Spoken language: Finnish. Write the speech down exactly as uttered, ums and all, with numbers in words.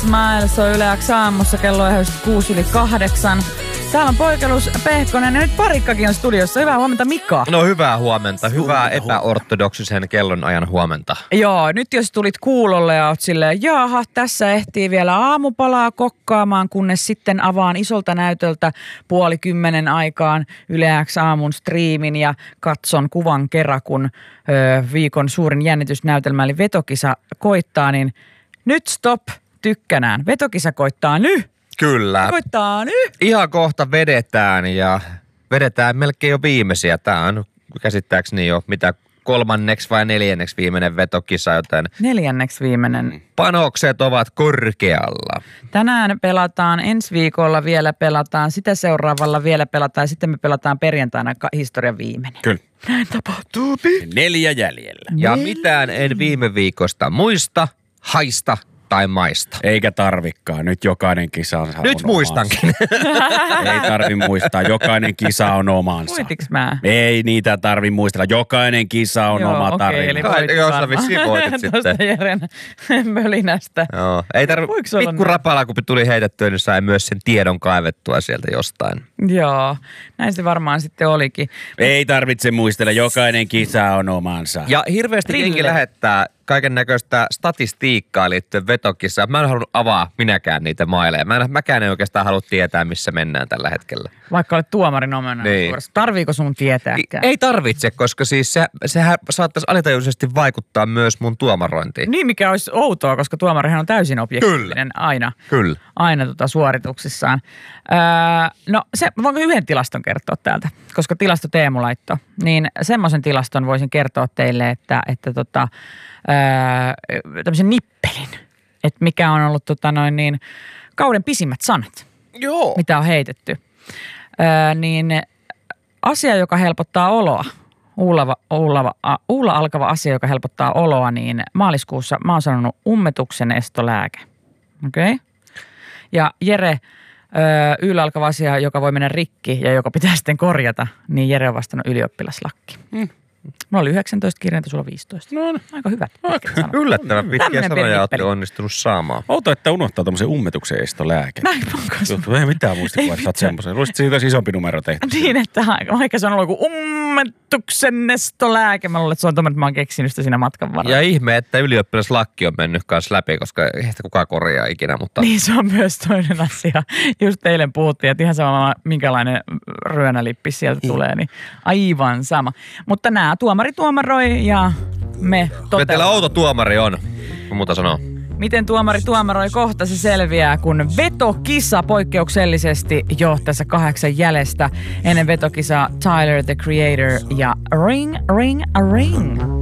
Smile, se on Yle X aamussa, kello on kuusi yli kahdeksan. Täällä on Poikelus Pehkonen ja nyt Parikkakin on studiossa. Hyvää huomenta, Mika. No hyvää huomenta. Hyvää epäortodoksisen kellonajan huomenta. Joo, nyt jos tulit kuulolle ja oot silleen, jaaha, tässä ehtii vielä aamupalaa kokkaamaan, kunnes sitten avaan isolta näytöltä puoli kymmenen aikaan Yle X aamun striimin ja katson kuvan kerran, kun ö, viikon suurin jännitysnäytelmä eli vetokisa koittaa, niin nyt stop, tykkänään. Vetokisa koittaa nyt. Kyllä. Koittaa nyt. Ihan kohta vedetään ja vedetään melkein jo viimeisiä. Tämä on käsittääkseni jo mitä kolmanneksi vai neljänneksi viimeinen vetokisa, joten Neljänneksi viimeinen. panokset ovat korkealla. Tänään pelataan, ensi viikolla vielä pelataan, sitä seuraavalla vielä pelataan ja sitten me pelataan perjantaina historian viimeinen. Kyllä. Näin tapahtuu. Neljä jäljellä. Ja mitään en viime viikosta muista, haista tai maista. Eikä tarvikaan. Nyt jokainen kisa on Nyt muistankin. Ei tarvi muistaa. Jokainen kisa on omansa. Voitiks mä? Ei niitä tarvi muistella. Jokainen kisa on Joo, oma okei, tarina. eli Kai, voit jos varmaan. sä vissiin voitit sitten. Tuosta Jeren mölinästä. Joo. Ei tarvi, Voiko se olla pikku näin? rapala, kun tuli heitettyä, niin sai myös sen tiedon kaivettua sieltä jostain. Joo, näin se varmaan sitten olikin. Ei tarvitse muistella. Jokainen kisa on omansa. Ja hirveästi Rille. jengi lähettää kaiken näköistä statistiikkaa liittyen vetokissaan. Mä en halunnut avaa minäkään niitä maileja. Mä en, mäkään en oikeastaan halua tietää, missä mennään tällä hetkellä. Vaikka olet tuomarin ominaisuudessa. Niin. Tarviiko sun tietääkään? Ei tarvitse, koska siis se, sehän saattaisi alitajuisesti vaikuttaa myös mun tuomarointiin. Niin, mikä olisi outoa, koska tuomarihan on täysin objektiivinen Kyllä. aina. Kyllä. Aina tota suorituksissaan. Öö, no se, voinko yhden tilaston kertoa täältä? Koska tilasto Teemu laittoi. Niin semmoisen tilaston voisin kertoa teille, että, että tota, öö, tämmöisen nippelin. Että mikä on ollut tota noin niin, kauden pisimmät sanat, Joo. mitä on heitetty. Öö, niin asia, joka helpottaa oloa. Uulava, uulava, uulla alkava asia, joka helpottaa oloa, niin maaliskuussa mä oon sanonut ummetuksen estolääke. Okei? Okay? Ja Jere, öö, yllä alkava asia, joka voi mennä rikki ja joka pitää sitten korjata, niin Jere on vastannut ylioppilaslakki. Mm. Mulla oli yhdeksäntoista kirjainta, sulla on viisitoista. No, aika hyvät. Yllättävän pitkiä Tämmönen sanoja pieni olette nippeli. onnistunut saamaan. Outo, että unohtaa tommosen ummetuksen estolääke. Näin on kanssa. Juttu, ei mitään muistikuva, että sä oot semmoisen. Luulisit, siitä olisi isompi numero tehty. Niin, että vaikka se on ollut joku ummetuksen nestolääke. Mä luulen, että se on tommoinen, että mä oon keksinyt sitä siinä matkan varrella. Ja ihme, että ylioppilaslakki on mennyt kanssa läpi, koska ei sitä kukaan korjaa ikinä, mutta Niin se on myös toinen asia. Just eilen puhuttiin, että ihan sama minkälainen ryönälippi sieltä Mm. tulee, niin aivan sama. Mutta nämä tuomari tuomaroi ja me kyllä teillä totellaan. outo tuomari on, kun muuta sanoo. Miten tuomari tuomaroi kohta se selviää, kun vetokisa poikkeuksellisesti jo tässä kahdeksan jäljestä. Ennen vetokisaa Tyler, the Creator ja Ring, Ring, Ring.